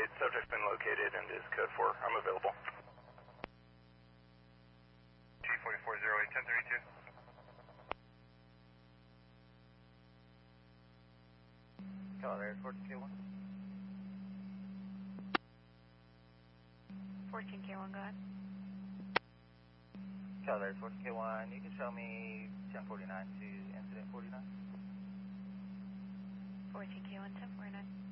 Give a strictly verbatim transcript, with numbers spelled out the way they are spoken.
eight, subject's been located and is code four. I'm available. G four four zero eight, ten thirty-two. Colorado Air fourteen K one. fourteen K one, go ahead. Colorado Air fourteen K one, you can show me ten forty-nine to incident forty-nine. fourteen K one, ten forty-nine.